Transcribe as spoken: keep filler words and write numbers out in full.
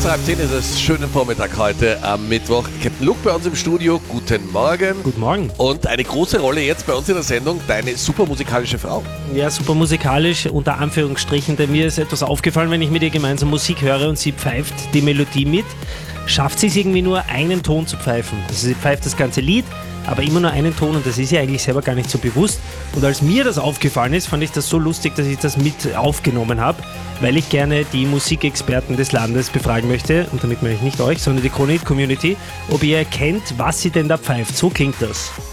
kurz nach halb zehn ist es. Schönen Vormittag heute am Mittwoch. Captain Luke bei uns im Studio. Guten Morgen. Guten Morgen. Und eine große Rolle jetzt bei uns in der Sendung, deine super musikalische Frau. Ja, super musikalisch, unter Anführungsstrichen, denn mir ist etwas aufgefallen, wenn ich mit ihr gemeinsam Musik höre und sie pfeift die Melodie mit, schafft sie es irgendwie nur einen Ton zu pfeifen. Also sie pfeift das ganze Lied, aber immer nur einen Ton und das ist ihr eigentlich selber gar nicht so bewusst. Und als mir das aufgefallen ist, fand ich das so lustig, dass ich das mit aufgenommen habe, weil ich gerne die Musikexperten des Landes befragen möchte, und damit meine ich nicht euch, sondern die Krone-Hit Community, ob ihr erkennt, was sie denn da pfeift. So klingt das.